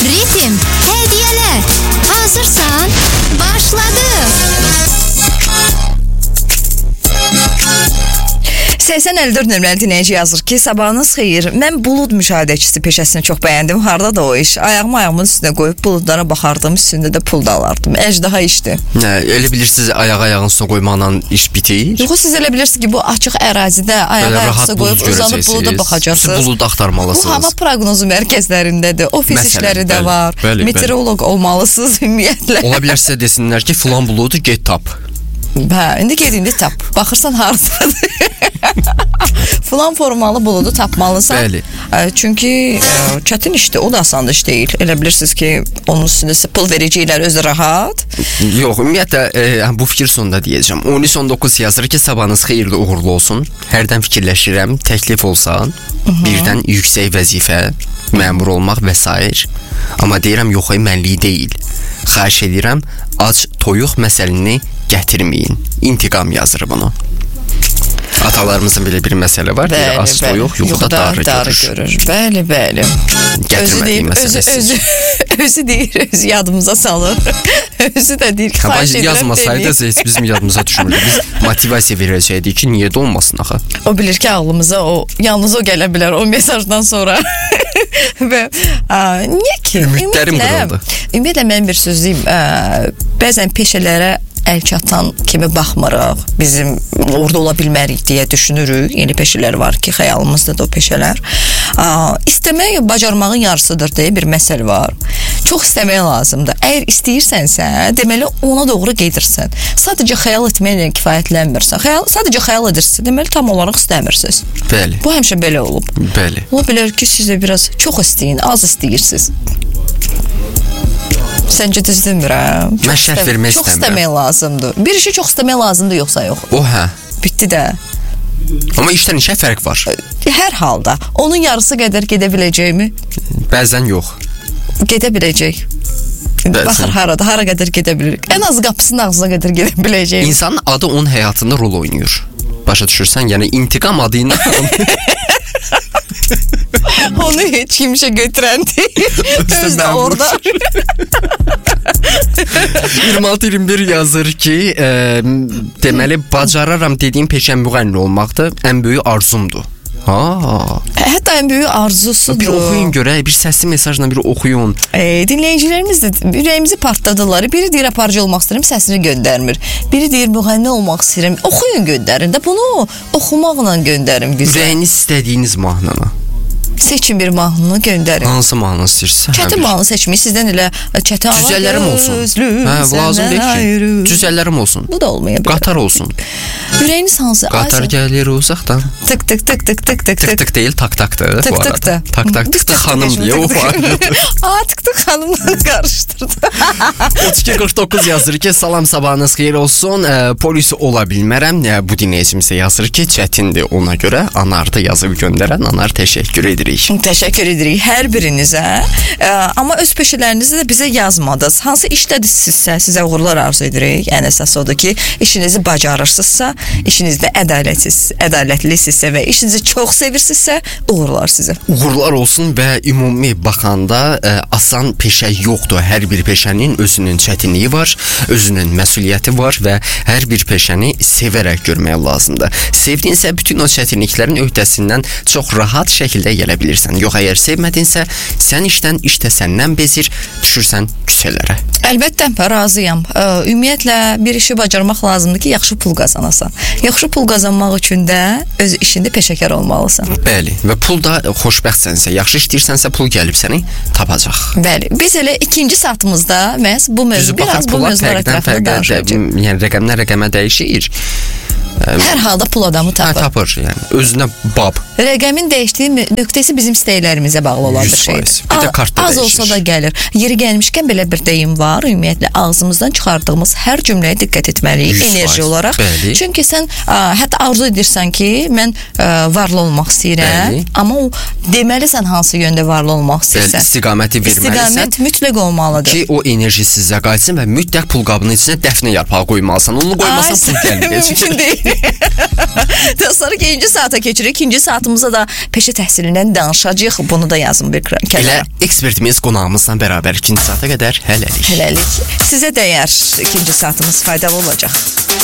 Ritim, hediyeler. Hazırsan başladı. 80-54 nömrəli dinləyici yazır ki, sabahınız xeyir. Mən bulud müşahidəçisi peşəsini çox bəyəndim. Harda da o iş. Ayağımın üstünə qoyub buludlara baxardım, üstündə də pul da alardım. Əjdaha işdir. Elə bilirsiniz ayağın üstünə qoymaqla iş bitir? Yox, siz elə bilirsiniz ki, bu açıq ərazidə ayağı üstə qoyub uzanıb buluda baxacaqsınız. Siz bulud axtarmalısınız. Bu hava proqnozu mərkəzlərindədir. Ofis işləri də var. Meteoroloq olmalısınız ümumiyyətlə. Ola bilər sizə desinlər ki, filan buludu get tap. Hə, indi ged, indi tap. Baxırsan haradadır. Falan formalı buludu tapmalısan. Bəli. Çünki çətin işdir, o da asan iş deyil. Elə bilirsiniz ki, onun üstündə pul vericilər özü rahat. Yox, ümumiyyətlə bu fikir sonunda deyəcəm. 13-19 yazır ki, sabahınız xeyirli, uğurlu olsun. Hərdən fikirləşirəm, təklif olsa, birdən yüksək vəzifə, məmur olmaq və s. Amma deyirəm, yox, mənlik deyil. Xahiş edirəm, ac toyuq məsələni gətirməyin. İntiqam yazır bunu. Atalarımızın belə bir məsələ var. Deyir, ac toyuq yuxuda darı görür. Bəli, bəli. Gətirmədiyi məsələsi. Özü deyir, özü yadımıza salır. Özü də deyir ki, xahiş edirəm yazmasaydı heç bizim yadımıza düşmürdü. Biz motivasiya verəcəkdik ki, niyə də olmasın axı? O bilir ki, ağlımıza yalnız o gələ bilər o mesajdan sonra. Və niyə ki? Ümidlərim qırıldı. Ümumiyyətlə, mən bir söz deyim, bəzən peşələrə əl çatan kimi baxmırıq, bizim orada ola bilmərik deyə düşünürük. Yeni peşələr var ki, xəyalımızdadır o peşələr. İstəmək bacarmağın yarısıdır deyə bir məsəl var. Çox istəmək lazımdır. Əgər istəyirsənsə, deməli ona doğru gedirsən. Sadəcə xəyal etməklə kifayətlənmirsən. Sadəcə xəyal edirsən, deməli tam olaraq istəmirsiniz. Bəli. Bu həmişə belə olub. Bəli. Ola bilər ki, siz də biraz çox istəyin, az istəyirsiniz. Səncə düz demirəm? Mən şərh vermək istəmirəm. Çox istəmək lazımdır. Bir işi çox istəmək lazımdır, yoxsa yox? O, hə. Bitdi də. Amma işdən işə fərq var. Hər halda. Onun yarısı qədər gedə biləcəkmi? Bəzən yox. Gedə biləcək. Baxır hara qədər gedə bilirik. Ən az qapısının ağzına qədər gedə biləcək. İnsanın adı onun həyatında rol oynayır. Başa düşürsən? Yəni intiqam adıyla onu heç kimsə götürən deyil. Öz də orada. 26-21 yazır ki, deməli, bacararam dediyim peşəm müğənni olmaqdır. Ən böyük arzumdur. Hətta ən böyük arzusudur. Bir oxuyun görək, bir səsli mesajla bir oxuyun. Dinləyicilərimiz də ürəyimizi partladılar. Biri deyir aparıcı olmaq istəyirəm, səsini göndərmir. Biri deyir müğənni olmaq istəyirəm. Oxuyun göndərin də, bunu oxumaqla göndərin bizə. Ürəyiniz istədiyiniz mahnını. Seçin bir mahnını göndərin. Hansı mahnını istəyirsən? Çətin mahnı seçmək. Sizdən elə çətin ala cüzəllərim olsun. Lazım deyil ki. Cüzəllərim olsun. Bu da olmaya bilər. Qatar olsun. Ürəyiniz hansı? Qatar gəlir uzaqdan. Tık tık tık tık tık tık. Tık tık deyil, tak takdır. Tık tık da. Tak tak tık tık xanım deyə o var. Tık tık xanımla qarışdırdı. 3249 yazır ki, salam sabahınız xeyir olsun. Polis ola bilmərəm. Bu dinləyicimizə yazır ki, çətindir ona görə. Anarda yazıb göndərən Anar təşəkkür edir. Təşəkkür edirik hər birinizə. Amma öz peşələrinizi də bizə yazmadınız. Hansı işdədirsinizsə, sizə uğurlar arzu edirik. Ən əsas odur ki, işinizi bacarırsınızsa, işinizdə ədalətlisinizsə və işinizi çox sevirsinizsə, uğurlar sizə. Uğurlar olsun və ümumi baxanda asan peşə yoxdur. Hər bir peşənin özünün çətinliyi var, özünün məsuliyyəti var və hər bir peşəni sevərək görmək lazımdır. Sevdinsə, bütün o çətinliklərin öhdəsindən çox rahat şəkildə gələ bilirsən. Yox, əgər sevmədinsə, sən işdən, işdə səndən bezir, düşürsən küçələrə. Əlbəttə, razıyam. Ümumiyyətlə, bir işi bacarmaq lazımdır ki, yaxşı pul qazanasan. Yaxşı pul qazanmaq üçün də öz işində peşəkar olmalısan. Bəli, və pul da xoşbəxtsənsə, yaxşı işləyirsənsə, pul gəlib səni tapacaq. Bəli, biz elə ikinci saatımızda məhz bu mövzular ətrafında danışacağıq. Yəni, rəqəmdən rəqəmə dəyişir. Hər halda pul adamı tapır. Tapır, yəni, özünə bab. Rəqəmin dəyişdiyi nöqtəsi bizim istəklərimizə bağlı olan bir şeydir. Bir də kartda az dəyişir. olsa da gəlir. Yeri gəlmişkən belə bir deyim var. Ümumiyyətlə, ağzımızdan çıxardığımız hər cümləyə diqqət etməliyik enerji olaraq. Bəli. Çünki sən hətta arzu edirsən ki, mən varlı olmaq istəyirəm. Bəli. Amma o deməlisən hansı yöndə varlı olmaq istəyirsən. İstiqaməti verməlisən. İstiqamət mütləq olmalıdır. Ki, o enerji sizə qayıtsın və mütləq pul qabının içinə dəfnə yarpağı qoymalısan. Onu qoymasan pul gəlməyəcək. Mümkün deyil. Sonra ikinci saata keçirik. İkinci saatımızda da peşə təhsilindən danışacağıq. Bunu da yazın bir kənara. Elə ekspertimiz qonağımızla bərabər ikinci saata qədər hələlik. Sizə dəyər ikinci saatımız faydalı olacaq.